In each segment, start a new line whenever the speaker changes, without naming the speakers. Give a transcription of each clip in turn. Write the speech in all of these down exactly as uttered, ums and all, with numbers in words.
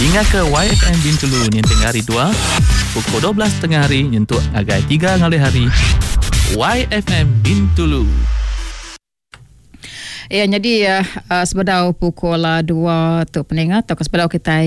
Dengar ke Y F M Bintulu nyentuh hari dua, pukul dua belas tengah hari nyentuh agai tiga ngalih hari. Y F M Bintulu.
Ya, jadi uh, sebedau pukul dua tu pendengar atau sebedau kita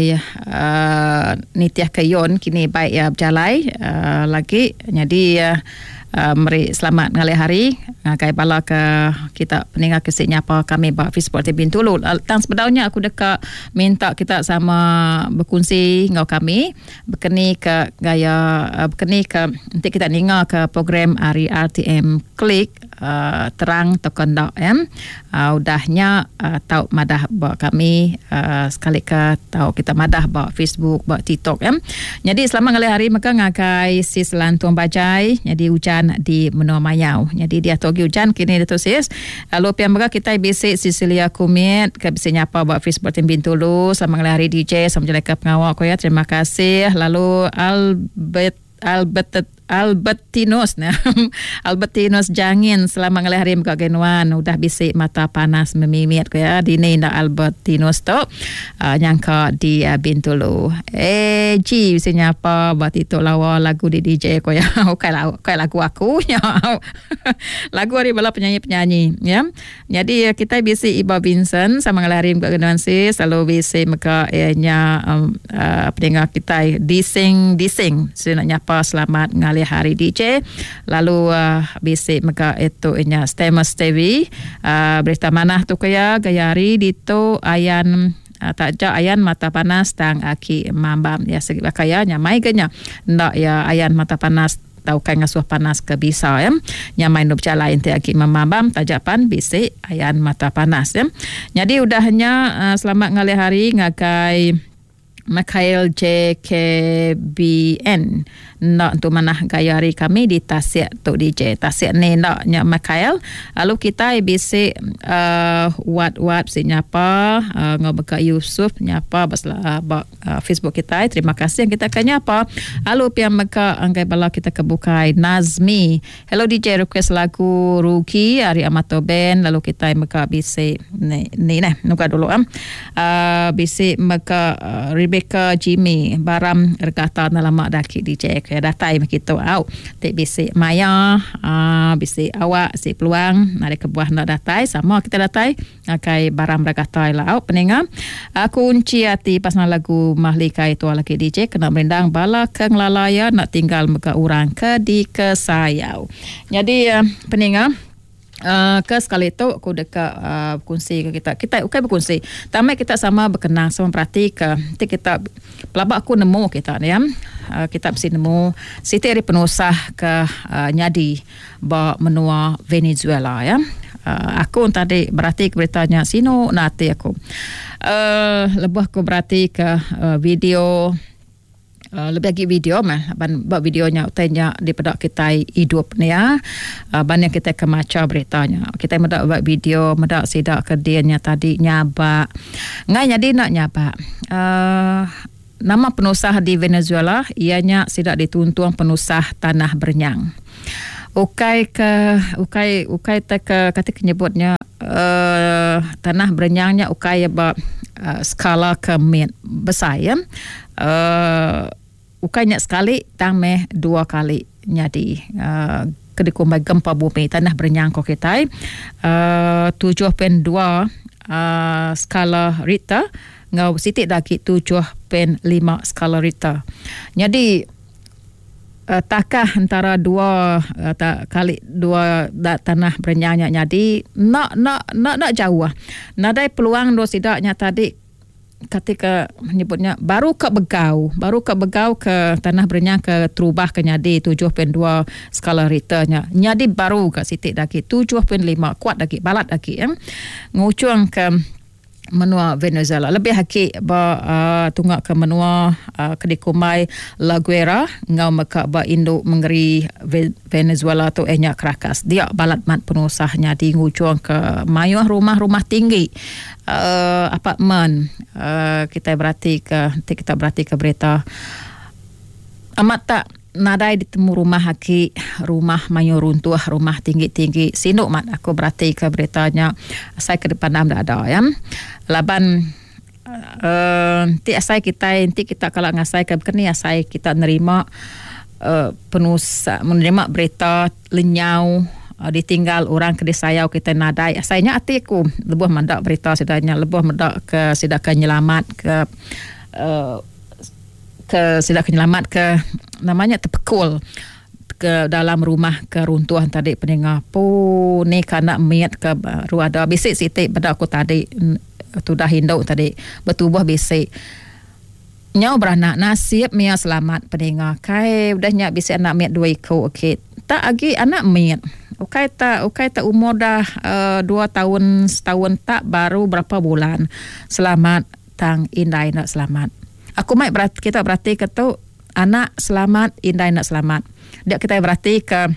uh, nitiah ke yon kini baik ya berjalai uh, lagi. Jadi uh, uh, mari selamat ngalih hari ngakai bala ke kita pendengar kesiknya apa kami ba Facebook T V Bintulu. Tang sebedaunya aku dekat minta kita sama berkongsi ngau kami berkeni ke gaya uh, berkeni ke nanti kita dengar ke program Ari R T M Klik Uh, terang tekan dak em uh, udahnya uh, tahu madah ba kami uh, sekali ke tahu kita madah ba Facebook ba TikTok em. Jadi selama ngalih hari maka ngakai sis lantung bajai jadi hujan di Menua Mayau. Jadi dia togi hujan kini itu sis lalu pian maka kita bisik Cecilia Kumit ke bisik nyapa ba Facebook Tim Bintulu selama ngalih hari D J sama jelaka pengawal ko ya. Terima kasih. Lalu Albert Albert Albertinus nah Albertinus Jangin selama ngalih hari muka genwan udah bisik mata panas memimit ko ya dini ndak Albertinus tu uh, nyangka di uh, Bintulu eh ji bisanya apa buat itu lawa lagu di D J ko ya okay lagu okay lagu aku ya lagu hari bala penyanyi-penyanyi ya. Jadi kita bisik Iba Vincent sama ngalih hari muka genwan sis selalu bisik muka nya um, uh, pendengar kita dising dising saya nak nyapa selamat ngalih hari D J. Lalu uh, bisik maka itu inya Stemus T V uh, berita manah tu kaya gayari dito ayan uh, tak ja ayan mata panas tang aki mambam ya segi kaya nyamai kenya ndak ya ayan mata panas tau kai ngasuh panas ke bisa ya nyamai no bercala inti aki mamam tajapan bisik ayan mata panas ya. Jadi udahnya uh, selamat ngalih hari ngakai Mikhail J K B N nak untuk manah gaya hari kami di Tasik tu D J Tasik ni naknya Mikhail. Lalu kita bisik uh, wat-wat si nyapa uh, ngobeka Yusuf nyapa baslah uh, uh, Facebook kita. Terima kasih yang kita akan nyapa. Lalu pian meka angkai bala kita kebukai Nazmi. Hello D J request lagu Ruki Ari Amato Band. Lalu kita meka bisik ni ni nah nuka dulu am. Uh, bisik meka uh, Rebecca Jimmy Baram Ergata nalamak daki D J kaya datai begitu au tik bisik maya uh, bisik awak si peluang ada kebuah nak datai sama kita datai akai Baram Ergata lah au pendengar aku kunci hati pasal lagu Mahlika itu lagi D J kena merendang bala keng lalaya nak tinggal muka orang ke di kesayau. Jadi uh, pendengar Uh, ke sekali tu aku dekat uh, berkongsi ke kita kita okay berkongsi tamai kita sama berkenang sama perhati ke nanti kita pelabak aku nemu kita ya uh, kita mesti nemu Siti Ari Penusah ke uh, nyadi ba menua Venezuela ya. Uh, aku tadi berarti beritanya sino nanti aku uh, lebih aku berarti ke uh, video Uh, lebih lagi video mah ban buat videonya utanya daripada kita hidup ni ya uh, ban yang kita kemaca beritanya kita mendak buat video mendak sidak ke dianya tadi nyaba ngai jadi nak nyaba uh, nama penusah di Venezuela ianya sidak dituntun penusah tanah Bernyang ukai ke ukai ukai tak ke kata menyebutnya uh, tanah Bernyangnya ukai ba uh, skala kemen besar ya. Uh, ukainya sekali tameh dua kali nyadi uh, kedekumbai gempa bumi tanah Bernyang ko kita uh, tujuh perpuluhan dua uh, skala Richter ngau sitik lagi tujuh perpuluhan lima skala Richter. Jadi uh, takah antara dua uh, tak, kali dua da, tanah Bernyangnya nyadi nak nak nak nak jauh nadai peluang do sidaknya tadi ketika menyebutnya baru ke begau baru ke begau ke tanah Bernyang ke terubah ke nyadi tujuh perpuluhan dua skala Richternya nyadi baru ke sitik lagi tujuh perpuluhan lima kuat lagi balat lagi ya ngucung ke menua Venezuela lebih haki ba uh, tunggak ke menua uh, kedikumai La Guera ngau meka ba induk mengeri Venezuela tu ehnya Caracas dia balat mat penusahnya di ngucung ke mayuh rumah-rumah tinggi uh, apartmen uh, kita berarti ke kita berarti ke berita amat tak nadai ditemu rumah haki rumah mayu runtuh rumah tinggi-tinggi sinuk mat aku berarti ke beritanya saya ke depan anda ada ya laban uh, uh, ti asai kita nanti kita kalau ngasai ke kini asai kita nerima uh, penusa menerima berita lenyau uh, ditinggal orang ke desayau kita nadai asainya atiku lebuh mendak berita sedanya lebuh mendak ke sidak penyelamat ke uh, ke sidak penyelamat ke namanya terpekul ke dalam rumah keruntuhan tadi pendengar po ni kana miat ke baru ada bisik sitik pada aku tadi tu dah hindau tadi bertubuh bisik nyau beranak nasib mia selamat pendengar kai dah nyak bisik anak miat dua ikut okey tak lagi anak miat ukai tak ukai tak umur dah uh, dua tahun setahun tak baru berapa bulan selamat tang indai nak selamat aku mai berat kita berarti kata anak selamat indai nak selamat dia kita berarti ke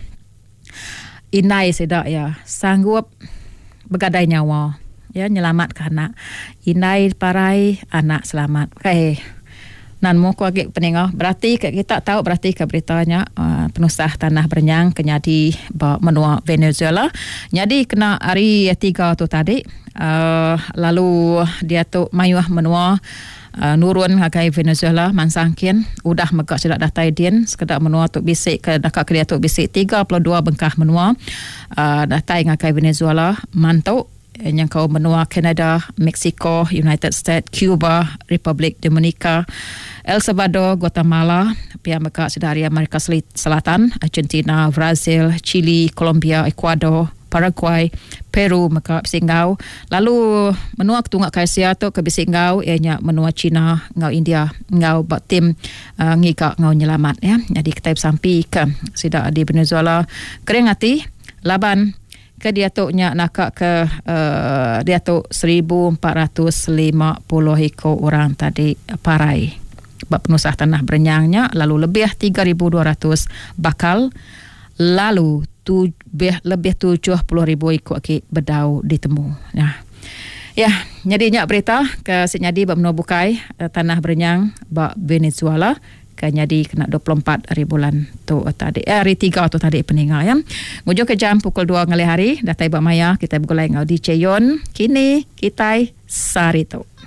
indai sedak ya sanggup bergadai nyawa ya nyelamat ke anak indai parai anak selamat okay. Nan mo ko agi penengah berarti ke kita tahu berarti ke beritanya uh, penusah tanah bernyang kenyadi menua Venezuela jadi kena hari tiga tu tadi uh, lalu dia tu mayuah menua Uh, nurun ngagai Venezuela mansangkin udah megak sudah datai din sekedar menua tu bisik ke dakak dia tu bisik tiga puluh dua bengkah menua uh, datai ngagai Venezuela mantau yang kau menua Canada, Mexico, United States, Cuba, Republik Dominika, El Salvador, Guatemala, pihak megak sudah dari Amerika Selatan, Argentina, Brazil, Chile, Colombia, Ecuador, Paraguay, Peru maka bisingau lalu menua ketungak Asia tu ke bisingau ianya menua China ngau India ngau bak tim uh, ngika ngau nyelamat ya jadi kita sampai ke sida di Venezuela kering hati laban ke dia tu nya nakak ke uh, dia tu seribu empat ratus lima puluh ekor orang tadi parai bak penusah tanah bernyangnya lalu lebih tiga ribu dua ratus bakal lalu tu lebih tujuh puluh ribu ikut ke bedau ditemu. Ya. Ya, nyadinya berita ke senyadi bab bukai tanah bernyang bab Venezuela ke nyadi kena dua puluh empat hari bulan tu tadi eh, hari tiga tu tadi peninga ya. Ngujuk ke jam pukul dua ngali hari datai bab maya kita bergulai ngau di Ceyon kini kita sarito.